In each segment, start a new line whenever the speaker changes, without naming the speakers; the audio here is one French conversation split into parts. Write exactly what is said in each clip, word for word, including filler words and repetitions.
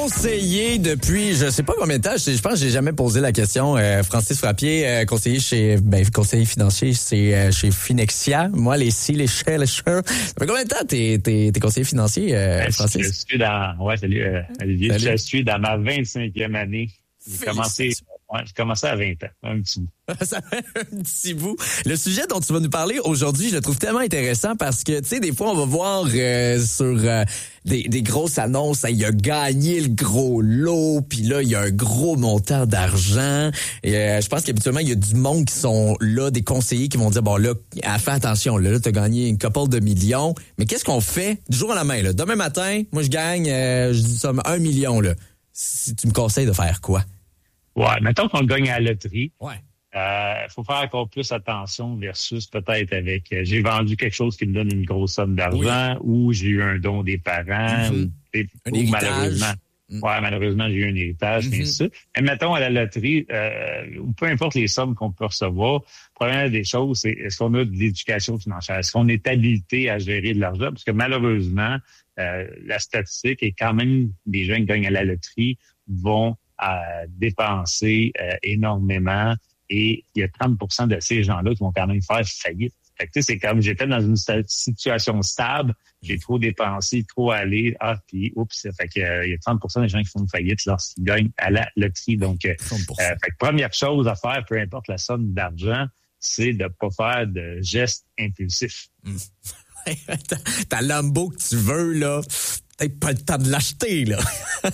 conseiller depuis, je sais pas combien de temps, je, je pense que j'ai jamais posé la question. Euh, Francis Frappier, euh, conseiller chez, ben, conseiller financier chez, euh, chez Finexia. Moi, les si, les chers, les chers. Ça fait combien de temps t'es, t'es, t'es conseiller financier, euh, Francis?
Je suis dans, ouais, salut, euh, Olivier. Salut. Je suis dans ma vingt-cinquième année. J'ai commencé, ouais, j'ai commencé à vingt ans, un petit bout.
Ça fait un petit bout. Le sujet dont tu vas nous parler aujourd'hui, je le trouve tellement intéressant parce que, tu sais, des fois, on va voir euh, sur euh, des, des grosses annonces, il a gagné le gros lot, puis là, il y a un gros montant d'argent. Et euh, je pense qu'habituellement, il y a du monde qui sont là, des conseillers qui vont dire, bon, là, fais attention, là, là tu as gagné une couple de millions. Mais qu'est-ce qu'on fait du jour à la main, là? Demain matin, moi, je gagne, euh, je dis ça, un million, là. Si tu me conseilles de faire quoi?
Ouais, mettons qu'on gagne à la loterie.
Ouais.
Il euh, faut faire encore plus attention versus peut-être avec euh, j'ai vendu quelque chose qui me donne une grosse somme d'argent, oui, ou j'ai eu un don des parents,
mm-hmm,
ou,
un
ou malheureusement, mm. ouais, malheureusement, j'ai eu un héritage, mm-hmm, ainsi de suite. Mais mettons à la loterie, euh, ou peu importe les sommes qu'on peut recevoir, première des choses, c'est est-ce qu'on a de l'éducation financière? Est-ce qu'on est habilité à gérer de l'argent? Parce que malheureusement, euh, la statistique est quand même des gens qui gagnent à la loterie vont à dépenser euh, énormément et il y a trente pour cent de ces gens-là qui vont quand même faire faillite. Fait que tu sais, c'est comme j'étais dans une situation stable, j'ai trop dépensé, trop allé, ah puis oups, fait que euh, il y a trente pour cent des gens qui font une faillite lorsqu'ils gagnent à la loterie. Donc, euh, euh, fait que première chose à faire, peu importe la somme d'argent, c'est de pas faire de gestes impulsifs.
Mm. ta, ta Lambo que tu veux là, peut-être pas le temps de l'acheter là.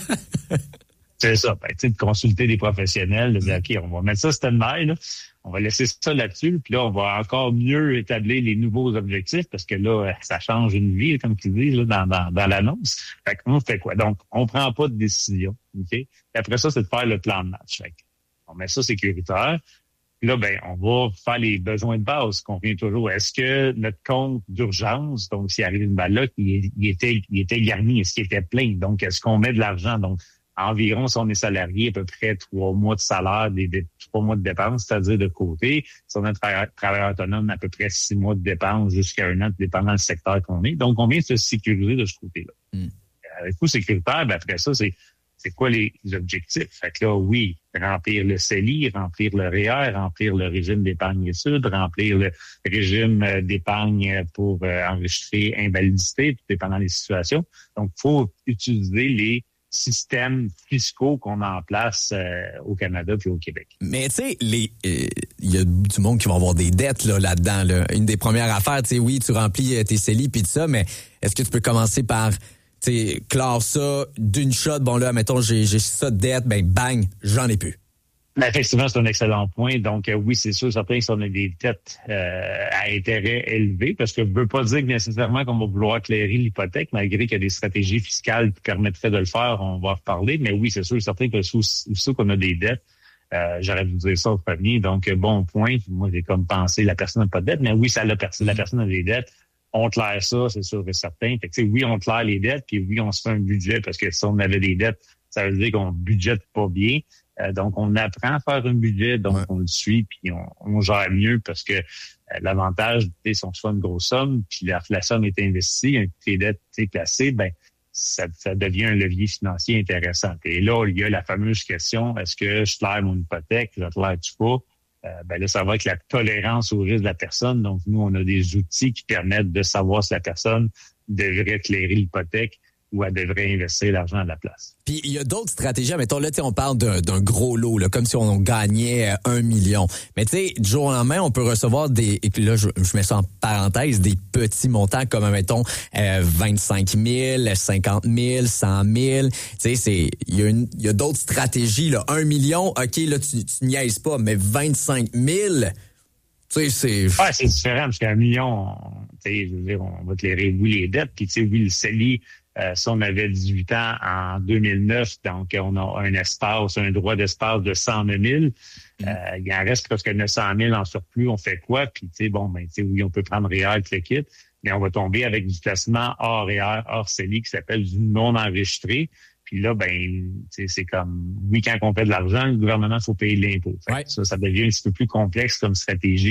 C'est ça. Ben, tu sais, de consulter des professionnels, de dire, OK, on va mettre ça stand-by, là. On va laisser ça là-dessus, puis là, on va encore mieux établir les nouveaux objectifs, parce que là, ça change une vie, comme tu dis, là, dans, dans, dans l'annonce. Fait qu'on fait quoi? Donc, on prend pas de décision, OK? Et après ça, c'est de faire le plan de match. Fait on met ça sécuritaire. Puis là, ben, on va faire les besoins de base qu'on vient toujours. Est-ce que notre compte d'urgence, donc s'il arrive une balle là, il, il était, il était garni, est-ce qu'il était plein? Donc, est-ce qu'on met de l'argent? Donc, environ, si on est salarié, à peu près trois mois de salaire, des, des trois mois de dépenses, c'est-à-dire de côté. Si on est tra- travailleur autonome, à peu près six mois de dépenses jusqu'à un an, dépendant du secteur qu'on est. Donc, on vient se sécuriser de ce côté-là. Mm. Euh, le coût sécuritaire, ben après ça, c'est c'est quoi les, les objectifs? Fait que là, oui, remplir le C E L I, remplir le R E E R, remplir le régime d'épargne études, remplir le régime d'épargne pour euh, enregistrer invalidité, tout dépendant des situations. Donc, il faut utiliser les systèmes fiscaux qu'on a en place euh, au Canada puis au Québec.
Mais tu sais, les il euh, y a du monde qui va avoir des dettes là, là-dedans. Là. Une des premières affaires, tu sais, oui, tu remplis tes C E L I puis tout ça, mais est-ce que tu peux commencer par tu sais, clore ça d'une shot, bon là, mettons, j'ai, j'ai ça de dette, ben bang, j'en ai plus.
Ben, effectivement, c'est un excellent point. Donc, euh, oui, c'est sûr, certain que si on a des dettes euh, à intérêt élevé, parce que je ne veux pas dire que nécessairement qu'on va vouloir clairer l'hypothèque, malgré qu'il y a des stratégies fiscales qui permettraient de le faire, on va en reparler. Mais oui, c'est sûr, certain que sous, sous qu'on a des dettes, euh, j'aurais dû dire ça au premier. Donc, bon point. Moi, j'ai comme pensé, la personne n'a pas de dette, mais oui, ça, la, personne, la personne a des dettes. On claire ça, c'est sûr et certain. Fait que, oui, on claire les dettes, puis oui, on se fait un budget, parce que si on avait des dettes, ça veut dire qu'on budgète pas bien. Euh, donc, on apprend à faire un budget, donc ouais. on le suit, puis on, on gère mieux, parce que euh, l'avantage, si on se fait une grosse somme, puis la, la somme est investie, un les dettes est placées, ben ça, ça devient un levier financier intéressant. Et là, il y a la fameuse question, est-ce que je claire mon hypothèque, je claire-tu pas? Euh, ben là, ça va avec la tolérance au risque de la personne. Donc, nous, on a des outils qui permettent de savoir si la personne devrait clairer l'hypothèque ou elle devrait investir l'argent à la place.
Puis, il y a d'autres stratégies. Mettons, là, tu sais, on parle d'un, d'un gros lot, là, comme si on gagnait un million. Mais tu sais, du jour au lendemain, on peut recevoir des, et là, je, je mets ça en parenthèse, des petits montants comme, mettons, euh, vingt-cinq mille, cinquante mille, cent mille. Tu sais, c'est, il y a une, il y a d'autres stratégies, là. Un million, OK, là, tu, tu niaises pas, mais vingt-cinq mille, tu sais, c'est...
Ouais, c'est différent, parce qu'un million, tu sais, je veux dire, on va clairer, oui, les dettes, puis tu sais, oui, le C E L I. Euh, si on avait dix-huit ans en deux mille neuf, donc on a un espace, un droit d'espace de cent neuf mille. Mm. Euh, il en reste presque neuf cent mille en surplus. On fait quoi? Puis, tu sais, bon, ben, tu sais, oui, on peut prendre R E E R, le kit, mais on va tomber avec du placement hors R E E R, hors C E L I, qui s'appelle du non enregistré. Puis là, ben, tu sais, c'est comme, oui, quand on fait de l'argent, le gouvernement, il faut payer l'impôt. Fait, ouais. Ça, ça devient un petit peu plus complexe comme stratégie.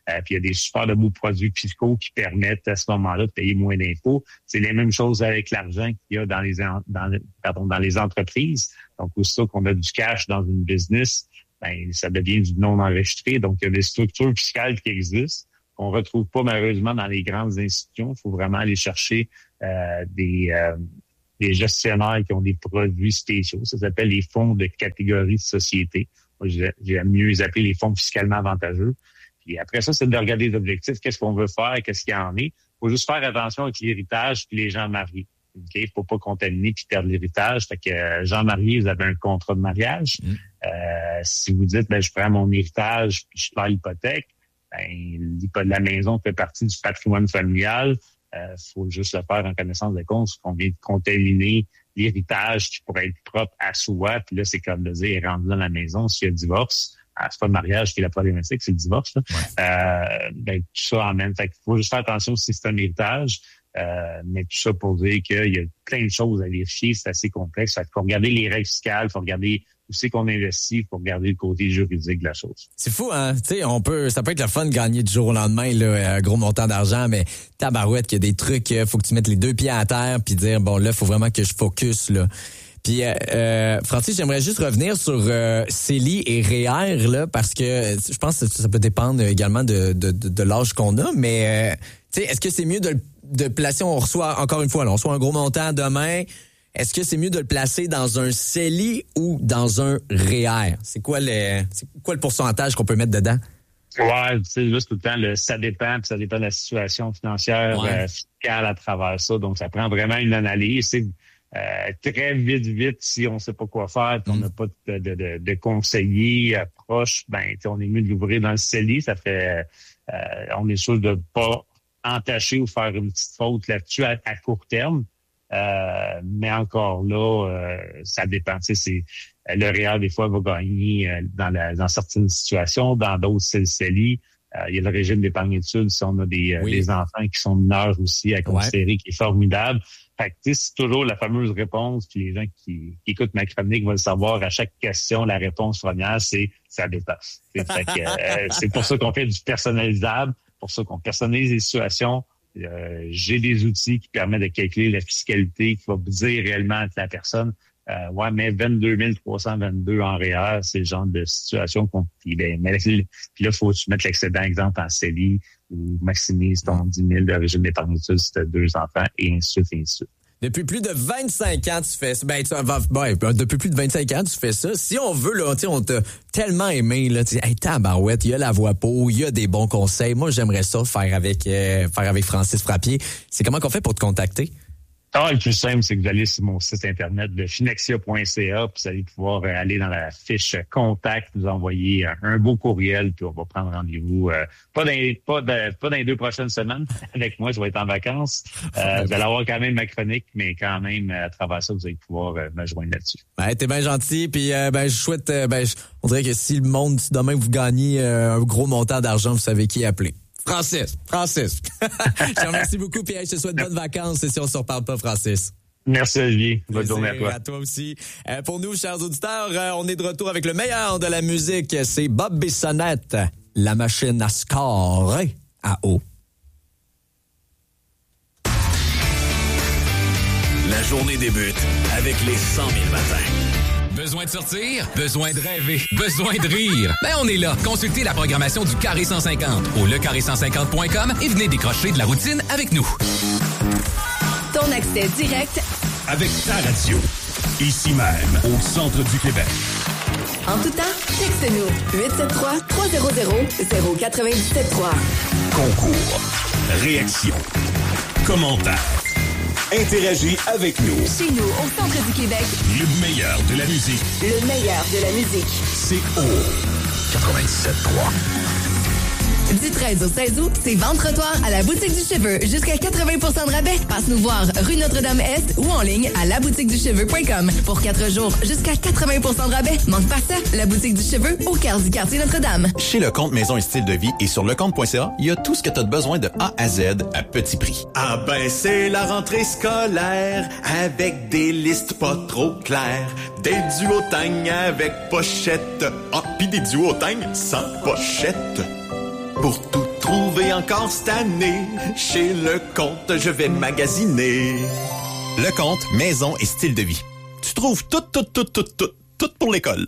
Euh, puis il y a des super de beaux produits fiscaux qui permettent à ce moment-là de payer moins d'impôts. C'est les mêmes choses avec l'argent qu'il y a dans les dans, pardon, dans les entreprises. Donc, aussitôt qu'on a du cash dans une business, ben ça devient du non enregistré. Donc, il y a des structures fiscales qui existent qu'on retrouve pas malheureusement dans les grandes institutions. Il faut vraiment aller chercher euh, des euh, des gestionnaires qui ont des produits spéciaux. Ça s'appelle les fonds de catégorie de société. Moi, j'aime mieux les appeler les fonds fiscalement avantageux. Puis après ça, c'est de regarder les objectifs, qu'est-ce qu'on veut faire, qu'est-ce qu'il y en est. Il faut juste faire attention avec l'héritage puis les gens mariés. OK? Il faut pas contaminer puis perdre l'héritage. Fait que euh, gens mariés, vous avez un contrat de mariage. Mmh. Euh, si vous dites, ben je prends mon héritage puis je perds l'hypothèque, ben la maison fait partie du patrimoine familial. Il euh, faut juste le faire en connaissance de cause qu'on vient de contaminer l'héritage qui pourrait être propre à soi. Puis là, c'est comme de dire, rendu dans la maison, s'il y a divorce, ah, c'est pas le mariage qui est la problématique, c'est le divorce. Là. Ouais. Euh, ben, tout ça en même temps. Il faut juste faire attention si c'est un héritage. Euh, mais tout ça pour dire qu'il y a plein de choses à vérifier, c'est assez complexe. Il faut regarder les règles fiscales, il faut regarder où c'est qu'on investit, il faut regarder le côté juridique de la chose.
C'est fou, hein? Tu sais, on peut, ça peut être le fun de gagner du jour au lendemain, là, un gros montant d'argent, mais tabarouette, qu'il y a des trucs, il faut que tu mettes les deux pieds à terre puis dire, bon, là, il faut vraiment que je focus, là. Puis, euh, Francis, j'aimerais juste revenir sur euh, C E L I et R E E R, là, parce que je pense que ça peut dépendre également de, de, de, de l'âge qu'on a, mais, euh, tu sais, est-ce que c'est mieux de, de placer, on reçoit, encore une fois, là, on reçoit un gros montant demain, est-ce que c'est mieux de le placer dans un C E L I ou dans un R E E R? C'est quoi le, c'est quoi le pourcentage qu'on peut mettre dedans?
Ouais, tu sais, juste tout le temps, le, ça dépend, puis ça dépend de la situation financière, ouais. euh, fiscale à travers ça. Donc, ça prend vraiment une analyse. C'est euh, très vite, vite, si on sait pas quoi faire, puis mm. on n'a pas de, de, de, de conseiller euh, proche, ben, on est mieux de l'ouvrir dans le C E L I. Ça fait, euh, on est sûr de pas entacher ou faire une petite faute là-dessus à, à court terme. Euh, mais encore là, euh, ça dépend. Tu sais, c'est le R E E R des fois va gagner euh, dans, la, dans certaines situations, dans d'autres c'est le C E L I. Euh, il y a le régime d'épargne-études si on a des, oui. euh, des enfants qui sont mineurs aussi à considérer, ouais. qui est formidable. Fait que tu sais, c'est toujours la fameuse réponse. Puis les gens qui, qui écoutent ma chronique vont le savoir. À chaque question, la réponse première, c'est ça dépend. Fait que, euh, c'est pour ça qu'on fait du personnalisable, pour ça qu'on personnalise les situations. Euh, j'ai des outils qui permettent de calculer la fiscalité, qui va vous dire réellement à la personne, euh, ouais, mais vingt-deux mille trois cent vingt-deux en R E E R, c'est le genre de situation qu'on... Puis, ben, mais, puis là, il faut que tu mettes l'excédent, exemple, en C E L I ou maximise ton dix mille de régime d'épargne-études si tu as deux enfants, et ainsi de suite, et ainsi de suite.
Depuis plus de vingt-cinq ans, tu fais ça. Ben, tu, ben, depuis plus de vingt-cinq ans, tu fais ça. Si on veut, là, tu sais, on t'a tellement aimé, là, tu sais, hey, tabarouette, il y a la voix pour, il y a des bons conseils. Moi, j'aimerais ça faire avec, euh, faire avec Francis Frappier. C'est comment qu'on fait pour te contacter?
Ah, le plus simple, c'est que vous allez sur mon site internet de finexia point c a, puis vous allez pouvoir aller dans la fiche contact, nous envoyer un beau courriel, puis on va prendre rendez-vous. Euh, pas dans pas de, pas dans les deux prochaines semaines avec moi, je vais être en vacances. Euh, vous allez avoir quand même ma chronique, mais quand même à travers ça, vous allez pouvoir euh, me joindre là-dessus.
Ben, t'es bien gentil, puis euh, ben je souhaite, euh, ben je, on dirait que si le monde, si demain vous gagnez euh, un gros montant d'argent, vous savez qui appeler. Francis, Francis. Je te remercie beaucoup, puis je te souhaite bonnes vacances si on ne se reparle pas, Francis.
Merci, Olivier. Bonne journée à toi.
À toi aussi. Euh, pour nous, chers auditeurs, euh, on est de retour avec le meilleur de la musique. C'est Bob Bissonnette, la machine à scorer à eau.
La journée débute avec les cent mille matins.
Besoin de sortir? Besoin de rêver? Besoin de rire? Ben, on est là. Consultez la programmation du Carré cent cinquante au le carré cent cinquante point com et venez décrocher de la routine avec nous.
Ton accès direct
avec ta radio. Ici même, au centre du Québec.
En tout temps, texte-nous huit sept trois, trois zéro zéro, zéro quatre sept trois.
Concours, réaction, commentaire. Interagis avec nous.
Chez nous, au centre du Québec.
Le meilleur de la musique.
Le meilleur de la musique.
C'est au quatre-vingt-dix-sept trois.
Du treize au seize août, c'est vente-trottoir à la Boutique du Cheveu. Jusqu'à quatre-vingts pour cent de rabais. Passe-nous voir rue Notre-Dame-Est ou en ligne à la boutique du cheveu point com. Pour quatre jours, jusqu'à quatre-vingts pour cent de rabais. Manque pas ça, la Boutique du Cheveu au cœur du quartier Notre-Dame.
Chez Lecomte Maison et Style de Vie et sur lecomte point c a, il y a tout ce que tu as besoin de A à Z à petit prix.
Ah ben, c'est la rentrée scolaire avec des listes pas trop claires. Des duotangs avec pochette. Ah, pis des duotangs sans pochette. Pour tout trouver encore cette année. Chez Lecomte, je vais magasiner.
Lecomte, maison et style de vie. Tu trouves tout, tout, tout, tout, tout, tout pour l'école.